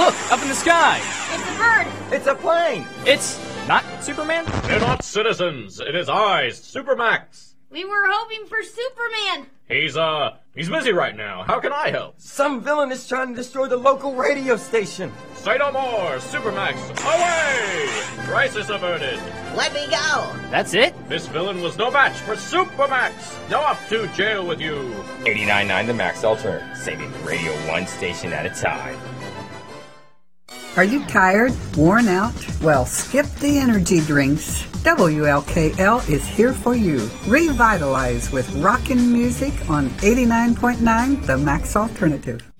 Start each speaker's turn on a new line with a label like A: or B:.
A: Look, up in the sky.
B: It's a bird.
C: It's a plane.
A: It's not Superman?
D: They're not citizens. It is I, Supermax.
B: We were hoping for Superman.
D: He's busy right now. How can I help?
C: Some villain is trying to destroy the local radio station.
D: Say no more. Supermax, away! Crisis averted.
E: Let me go.
A: That's it?
D: This villain was no match for Supermax. Now off to jail with you.
F: 89.9 The Max Alternative, saving the radio one station at a time.
G: Are you tired? Worn out? Well, skip the energy drinks. WLKL is here for you. Revitalize with rockin' music on 89.9 The Max Alternative.